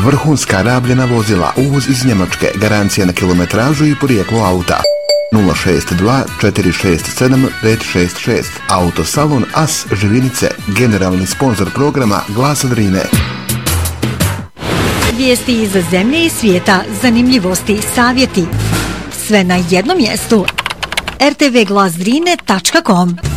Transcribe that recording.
vrhunska rabljena vozila, uvoz iz Njemačke, garancija na kilometražu i porijeklo auta. 062 467 566. Autosalon As Živinice, generalni sponzor programa Glasa Drine. Vijesti iz zemlje i svijeta, zanimljivosti, savjeti. Sve na jednom mjestu. rtvglasdrine.com